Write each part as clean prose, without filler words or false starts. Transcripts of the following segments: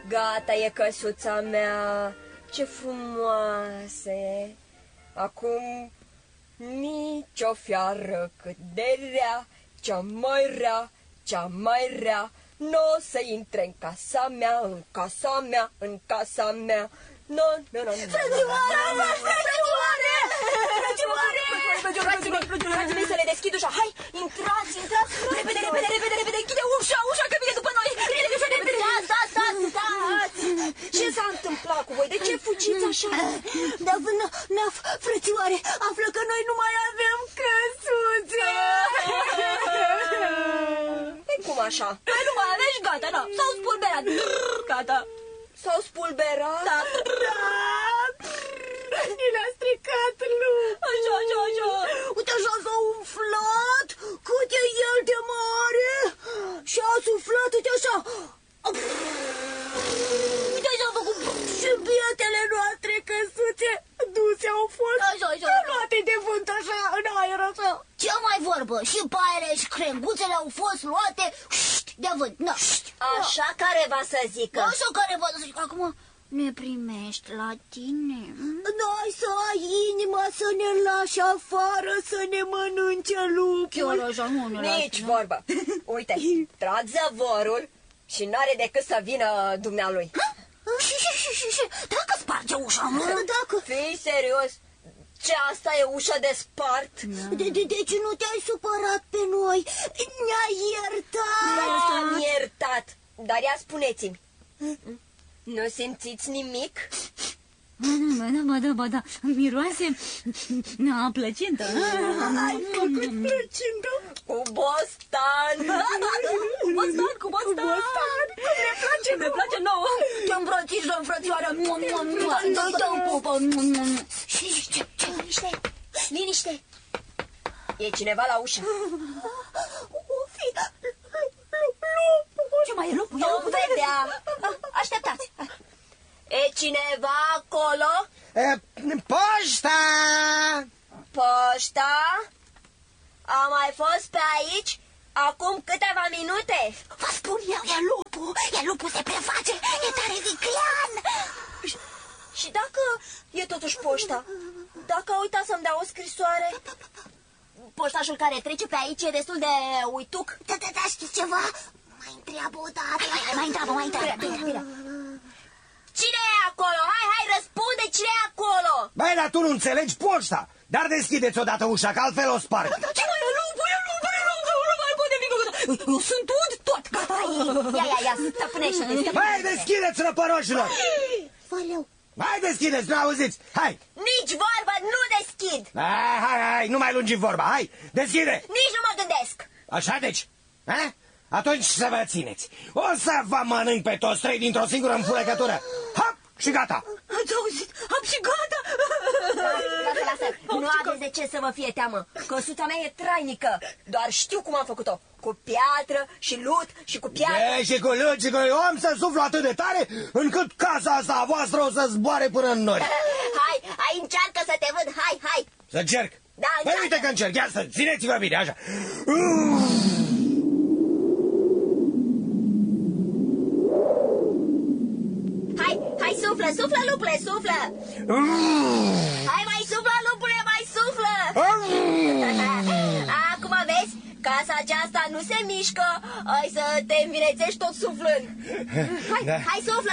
Gata e căsuța mea, ce frumoasă e. Acum nici o fiară cât de rea, cea mai rea, n-o să intre în casa mea, în casa mea. No. Frații mei, să le deschid ușa. Hai, intrați. Repede, închide ușa, că vine după noi. Repede. Stați. Ce s-a întâmplat cu voi? De ce fugiți așa? Naf, frățioare, află că noi nu mai avem căsuțe. Cum așa? Noi nu mai avem și gata, da. S-au spulberat. Gata. S-au spulberat? Da. Ni le-a stricat lupul. Așa. Uite, așa s-a umflat. Cât e el de mare. Și a suflat, uite așa. Uite, așa a făcut. Și bietele noastre căsuțe duse au fost. Așa. Luate de vânt așa, în aer așa. Ce mai vorbă? Și paiele și crenguțele au fost luate de vânt. Așa careva să zică. Așa careva să zică. Acum ne primești la tine. N-ai să ai inima să ne lași afară, să ne mănânce lupul. Chiar așa, nu ne Nici vorbă. Uite, trag zăvorul și n-are decât să vină dumnealui. Și dacă sparge ușa, mă? Dacă... Fii serios? Ce, asta e ușa de spart? Deci nu te-ai supărat pe noi? Ne-ai iertat? Da, am iertat. Dar ia spuneți-mi, nu simțiți nimic? Ba da, miroase a plăcintă. Ai făcut plăcintă? Cu bostan. Cu bostan. Ne place nouă. Te îmbrățișăm, frățioară. Dă-i pupă. Liniște. E cineva la ușă. O fi lupul. Ce mai e lupul? Vom vedea. Așteptați. E cineva acolo? Poșta! Poșta? A mai fost pe aici acum câteva minute. Vă spun eu, e lupul se preface, e tare viclean. Și dacă e totuși poșta? Dacă a uitat să-mi dea o scrisoare? Poștașul care trece pe aici e destul de uituc. Da, știți ceva? Mai întreabă o dată. Mai întreabă. Bine. Cine e acolo? Hai, răspunde, cine e acolo? Băi, dar tu nu înțelegi poșta. Dar deschideți odată ușa, că altfel o sparg. Ce mai e lupul? Nu mai pot nimic. Eu sunt tot, gata. Ia, stăpânește-te. Băi, deschideți, răpăroșilor. Valeu. Hai, deschideți, nu auziți, hai. Nici vorbă, nu deschid. Hai, nu mai lungi vorba, hai, deschide. Nici nu mă gândesc. Așa deci, ha? Atunci să vă țineți. O să vă mănânc pe toți trei dintr-o singură înfulecătură. Hop, și gata. Ați auzit? Am și gata. Lasă. Nu aveți de ce să vă fie teamă. Căsuța mea e trainică. Doar știu cum am făcut-o. Cu piatră și lut și cu piatră. Și cu lut și cu... Eu am să suflu atât de tare încât casa asta a voastră o să zboare până în nori. Hai, încearcă să te văd. Hai. Să încerc? Da, Păi uite că încerc. Ia să țineți-vă bine, așa. Hai, suflă, lupule, suflă. Hai, mai suflă, lupule, mai suflă. Acum vezi, casa aceasta nu se mișcă. Hai să te învinețești tot suflând. Hai, suflă.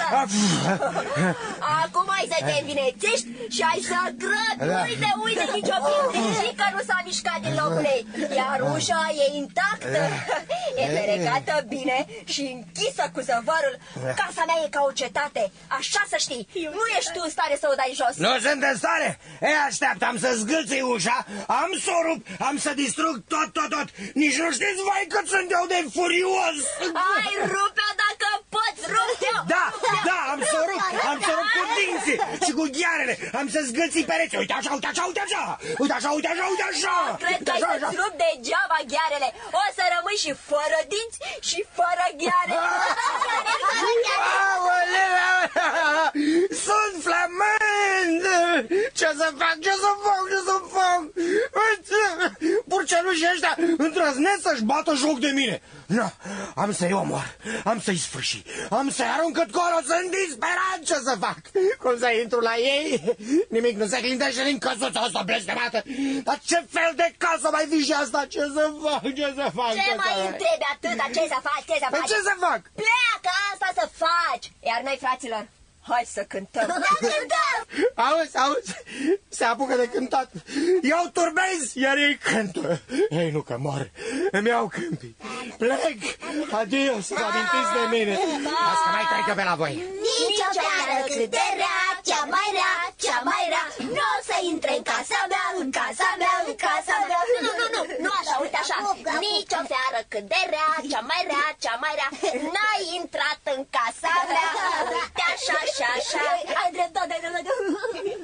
Acum hai să te învinețești și hai să grăbi. Uite, nicio pietrică nu s-a mișcat din locul ei. Iar ușa e intactă. E ferecată bine și închisă cu zăvorul. Casa mea e ca o cetate. Așa să știi. Nu ești tu în stare să o dai jos. Nu sunt în stare? Așteaptă, am să zgâlțui ușa, am să o rup, am să distrug tot. Nici nu știți, vai, cât sunt eu de furios. Hai, rupe-o dacă poți, rupe-o. Da, am să o rup cu dinții și cu ghearele. Am să zgâlții pereți. Uite așa. Cred că ai să-ți rup degeaba ghearele. O să rămâi și fără dinți și fără gheare. Sunt flămând. Ce să fac? Pur porcelușii ăștia îndrăznesc să-și bată joc de mine. Na, am să-i omor, am să-i sfârși, am să-i arunc cât colo, sunt disperat. Ce să fac? Cum să intru la ei? Nimic nu se clintește din căsuța asta blestemată. Dar ce fel de casă mai fi și asta? Ce să fac? Ce să fac? Ce mai întrebi atâta? Ce să faci? Ce să faci? Ce să fac? Pleacă, asta să faci! Iar noi, fraților, hai să cântăm! Da, cântăm! Auzi, se apucă de cântat. Iau turbezi, iar ei cântă. Ei, nu că mor, îmi iau câmpii. Plec, adio, să vă amintiți de mine. Las că mai trec eu pe la voi. Nici o fiară cât de rea, cea mai rea, cea mai rea, nu o să intre în casa mea, în casa mea, în casa mea. Nu așa, uite așa. Nici o fiară cât de rea, cea mai rea, cea mai rea, n-ai intrat în casa mea. Uite așa, așa, așa. Ai dreptate.